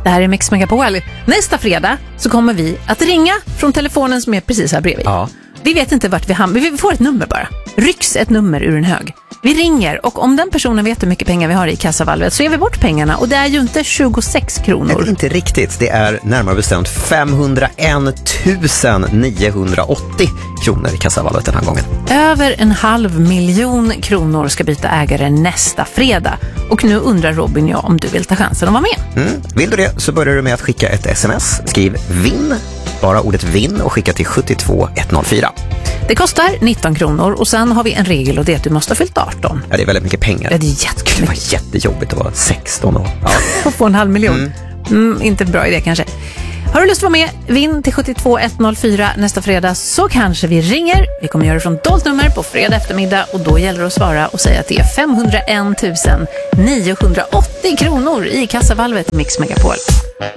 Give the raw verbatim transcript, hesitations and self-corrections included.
Det här är Mix Megapol. Nästa fredag så kommer vi att ringa från telefonen som är precis här bredvid. Ja. Vi vet inte vart vi hamnar. Vi får ett nummer bara. Rycks ett nummer ur en hög. Vi ringer och om den personen vet hur mycket pengar vi har i kassavalvet så ger vi bort pengarna. Och det är ju inte tjugosex kronor. Nej, inte riktigt. Det är närmare bestämt femhundraen tusen niohundraåttio kronor i kassavalvet den här gången. Över en halv miljon kronor ska byta ägare nästa fredag. Och nu undrar Robin jag om du vill ta chansen att vara med. Mm. Vill du det så börjar du med att skicka ett sms. Skriv vinn, bara ordet vinn och skicka till sju två ett noll fyra. Det kostar nitton kronor och sen har vi en regel och det är att du måste ha fyllt arton. Ja, det är väldigt mycket pengar. Ja, det är jättemycket. Det var jättejobbigt att vara sexton och, ja. och få en halv miljon. Mm. Mm, inte en bra idé kanske. Har du lust att vara med, vinn till sju två ett noll fyra nästa fredag så kanske vi ringer. Vi kommer göra det från dolt nummer på fredag eftermiddag och då gäller det att svara och säga att det är femhundraen tusen niohundraåttio kronor i kassavalvet Mix Megapol.